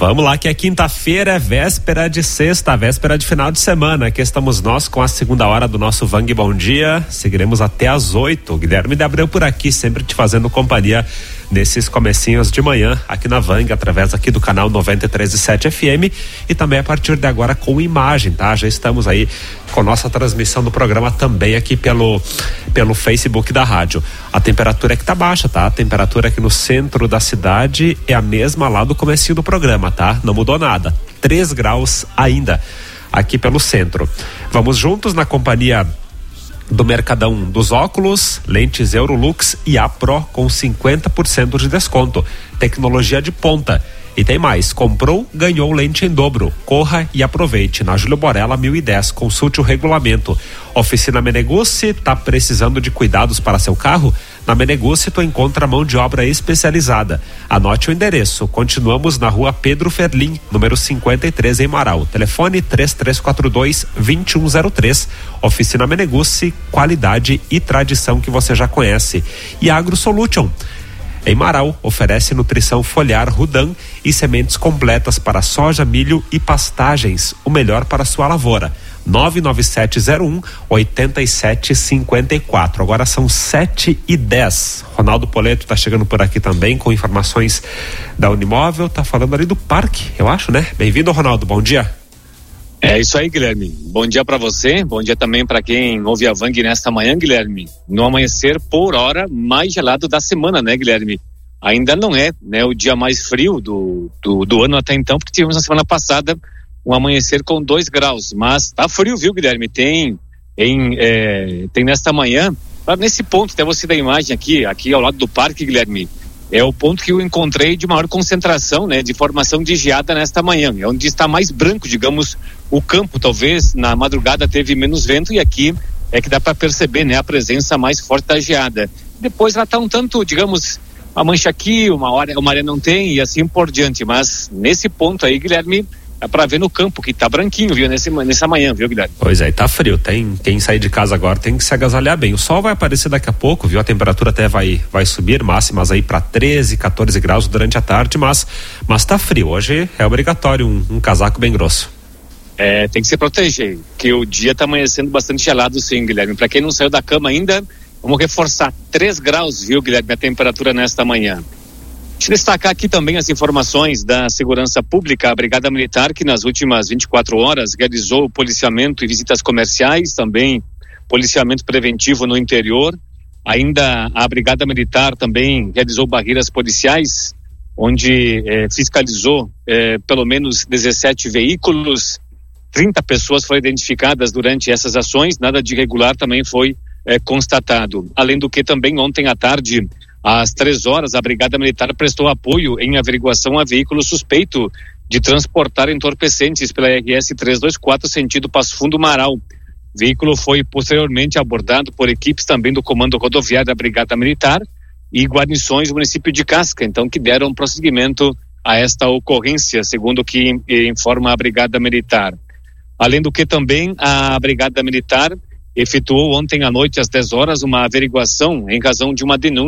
Vamos lá, que é quinta-feira, é véspera de sexta, véspera de final de semana. Aqui estamos nós com a segunda hora do nosso Vang Bom Dia. Seguiremos até às 8. Guilherme de Abreu por aqui, sempre te fazendo companhia nesses comecinhos de manhã aqui na Vang, através aqui do canal 93.7 FM e também a partir de agora com imagem, tá? Já estamos aí com nossa transmissão do programa também aqui pelo Facebook da rádio. A temperatura é que tá baixa, tá? A temperatura aqui no centro da cidade é a mesma lá do comecinho do programa, tá? Não mudou nada. 3 graus ainda aqui pelo centro. Vamos juntos na companhia do Mercadão dos Óculos, lentes Eurolux e A Pro com 50% de desconto. Tecnologia de ponta. E tem mais, comprou, ganhou lente em dobro. Corra e aproveite. Na Júlio Borella 1010, consulte o regulamento. Oficina Menegucci, tá precisando de cuidados para seu carro? Na Menegucci tu encontra mão de obra especializada. Anote o endereço. Continuamos na rua Pedro Ferlim, número 53 em Marau. Telefone 3342-2103. Oficina Menegucci, qualidade e tradição que você já conhece. E Agro Solution em Marau, oferece nutrição foliar Rudan e sementes completas para soja, milho e pastagens, o melhor para a sua lavoura. 99701-8754. Agora são 7h10. Ronaldo Poleto tá chegando por aqui também com informações da Unimóvel, tá falando ali do parque, eu acho, né? Bem-vindo, Ronaldo, bom dia. É isso aí, Guilherme. Bom dia para você, bom dia também para quem ouve a Vang nesta manhã, Guilherme. No amanhecer por hora mais gelado da semana, né, Guilherme? Ainda não é, né, o dia mais frio do ano até então, porque tivemos na semana passada um amanhecer com 2 graus, mas tá frio, viu, Guilherme? Tem nesta manhã, nesse ponto, até você da imagem aqui ao lado do parque, Guilherme, é o ponto que eu encontrei de maior concentração, né, de formação de geada nesta manhã. É onde está mais branco, digamos, o campo. Talvez na madrugada teve menos vento e aqui é que dá para perceber, né, a presença mais forte da geada. Depois ela está um tanto, digamos, uma mancha aqui, uma área não tem e assim por diante. Mas nesse ponto aí, Guilherme, é para ver no campo que tá branquinho, viu, nessa manhã, viu, Guilherme? Pois é, tá frio, quem sair de casa agora tem que se agasalhar bem. O sol vai aparecer daqui a pouco, viu, a temperatura até vai subir, máximas aí para 13, 14 graus durante a tarde, mas tá frio, hoje é obrigatório um casaco bem grosso. Tem que se proteger, que o dia tá amanhecendo bastante gelado sim, Guilherme. Para quem não saiu da cama ainda, vamos reforçar, 3 graus, viu, Guilherme, a temperatura nesta manhã. Deixa eu destacar aqui também as informações da Segurança Pública. A Brigada Militar, que nas últimas 24 horas realizou policiamento e visitas comerciais, também policiamento preventivo no interior. Ainda a Brigada Militar também realizou barreiras policiais, onde fiscalizou pelo menos 17 veículos, 30 pessoas foram identificadas durante essas ações, nada de irregular também foi constatado. Além do que também ontem à tarde, às 3 horas, a Brigada Militar prestou apoio em averiguação a veículo suspeito de transportar entorpecentes pela RS 324 sentido Passo Fundo Marau. O veículo foi posteriormente abordado por equipes também do Comando Rodoviário da Brigada Militar e guarnições do município de Casca, então, que deram prosseguimento a esta ocorrência, segundo o que informa a Brigada Militar. Além do que também a Brigada Militar efetuou ontem à noite às 10 horas uma averiguação em razão de uma denúncia